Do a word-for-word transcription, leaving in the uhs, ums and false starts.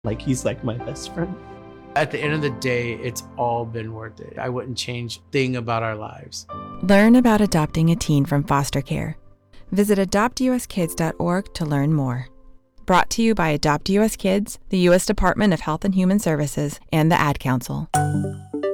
Like, he's like my best friend. At the end of the day, it's all been worth it. I wouldn't change a thing about our lives. Learn about adopting a teen from foster care. Visit adopt u s kids dot org to learn more. Brought to you by Adopt U S Kids, the U S Department of Health and Human Services, and the Ad Council.